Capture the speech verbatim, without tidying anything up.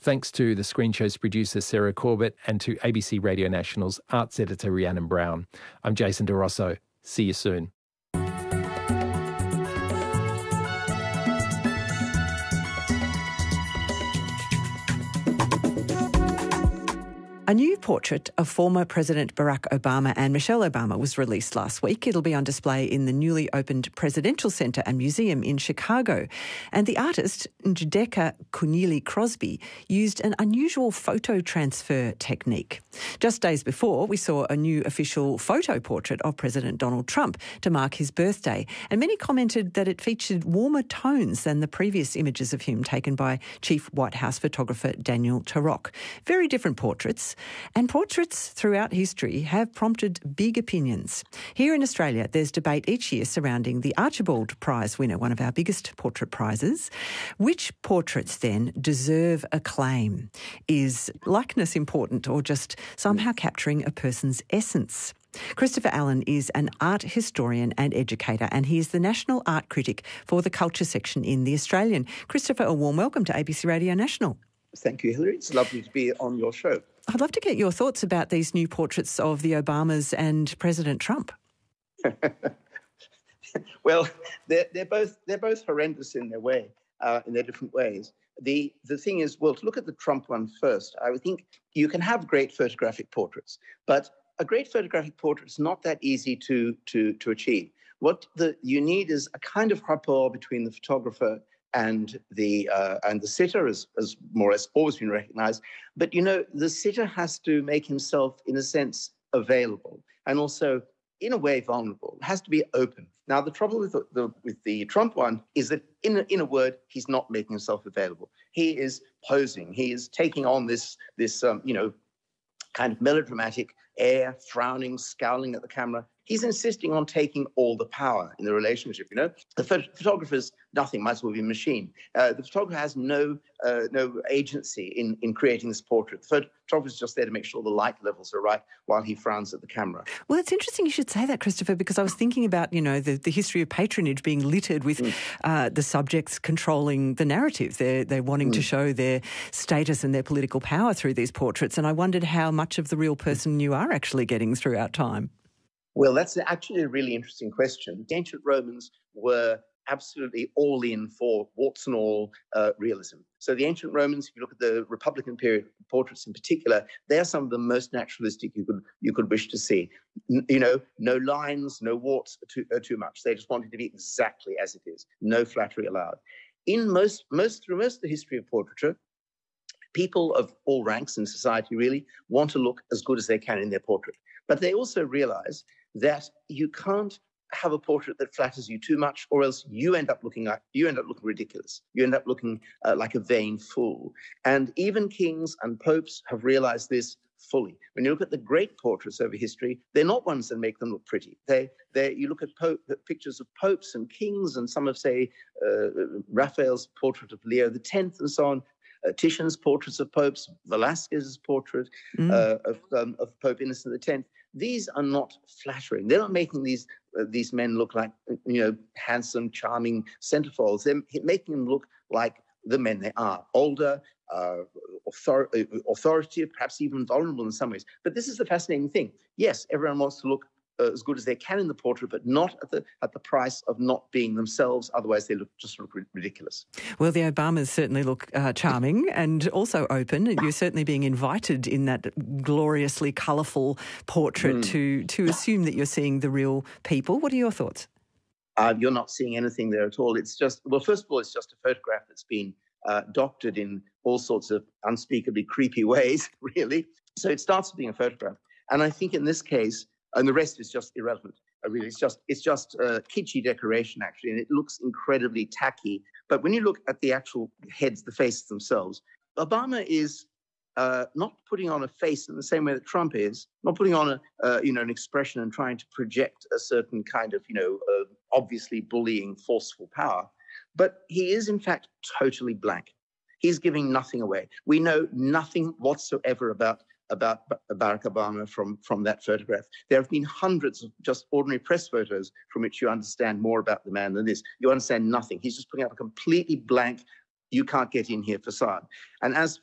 Thanks to the Screen Show's producer, Sarah Corbett, and to A B C Radio National's arts editor, Rhiannon Brown. I'm Jason DeRosso. See you soon. A new portrait of former President Barack Obama and Michelle Obama was released last week. It'll be on display in the newly opened Presidential Centre and Museum in Chicago. And the artist, Njideka Kunyili Crosby, used an unusual photo transfer technique. Just days before, we saw a new official photo portrait of President Donald Trump to mark his birthday. And many commented that it featured warmer tones than the previous images of him taken by Chief White House photographer Daniel Turok. Very different portraits. And portraits throughout history have prompted big opinions. Here in Australia, there's debate each year surrounding the Archibald Prize winner, one of our biggest portrait prizes. Which portraits then deserve acclaim? Is likeness important or just somehow capturing a person's essence? Christopher Allen is an art historian and educator, and he is the national art critic for the culture section in The Australian. Christopher, a warm welcome to A B C Radio National. Thank you, Hilary. It's lovely to be on your show. I'd love to get your thoughts about these new portraits of the Obamas and President Trump. Well, they're, they're both they're both horrendous in their way, uh, in their different ways. The the thing is, well, to look at the Trump one first, I would think you can have great photographic portraits, but a great photographic portrait is not that easy to to to achieve. What the you need is a kind of rapport between the photographer and the uh, and the sitter, as, as more or less always been recognized. But, you know, the sitter has to make himself, in a sense, available and also, in a way, vulnerable. It has to be open. Now, the trouble with the, the with the Trump one is that, in a, in a word, he's not making himself available. He is posing. He is taking on this, this um, you know, kind of melodramatic air, frowning, scowling at the camera. He's insisting on taking all the power in the relationship, you know. The phot- photographer's nothing, might as well be a machine. Uh, the photographer has no uh, no agency in, in creating this portrait. The photographer's just there to make sure the light levels are right while he frowns at the camera. Well, it's interesting you should say that, Christopher, because I was thinking about, you know, the, the history of patronage being littered with mm. uh, the subjects controlling the narrative. They're, they're wanting mm. to show their status and their political power through these portraits, and I wondered how much of the real person you are actually getting throughout time. Well, that's actually a really interesting question. The ancient Romans were absolutely all in for warts and all uh, realism. So the ancient Romans, if you look at the Republican period portraits in particular, they are some of the most naturalistic you could you could wish to see. N- you know, no lines, no warts too, uh, too much. They just wanted to be exactly as it is. No flattery allowed. In most, most through most of the history of portraiture, people of all ranks in society really want to look as good as they can in their portrait. But they also realize that you can't have a portrait that flatters you too much, or else you end up looking like you end up looking ridiculous. You end up looking uh, like a vain fool. And even kings and popes have realized this fully. When you look at the great portraits over history, they're not ones that make them look pretty. They, they you look at pope, pictures of popes and kings, and some of, say, uh, Raphael's portrait of Leo the Tenth, and so on. Uh, Titian's portraits of popes, Velasquez's portrait mm. uh, of, um, of Pope Innocent the Tenth. These are not flattering. They're not making these uh, these men look like, you know, handsome, charming centerfolds. They're making them look like the men they are, older, uh, author- authoritative, perhaps even vulnerable in some ways. But this is the fascinating thing. Yes, everyone wants to look Uh, as good as they can in the portrait, but not at the at the price of not being themselves. Otherwise, they look just look ridiculous. Well, the Obamas certainly look uh, charming and also open. You're certainly being invited in that gloriously colourful portrait mm. to to assume that you're seeing the real people. What are your thoughts? Uh, you're not seeing anything there at all. It's just, well, first of all, it's just a photograph that's been uh, doctored in all sorts of unspeakably creepy ways, really. So it starts with being a photograph. And I think in this case, and the rest is just irrelevant. Uh, really, it's just it's just uh, kitschy decoration, actually, and it looks incredibly tacky. But when you look at the actual heads, the faces themselves, Obama is uh, not putting on a face in the same way that Trump is, not putting on a uh, you know an expression and trying to project a certain kind of you know uh, obviously bullying, forceful power. But he is in fact totally blank. He's giving nothing away. We know nothing whatsoever about. about Barack Obama from, from that photograph. There have been hundreds of just ordinary press photos from which you understand more about the man than this. You understand nothing. He's just putting up a completely blank, you can't get in here facade. And as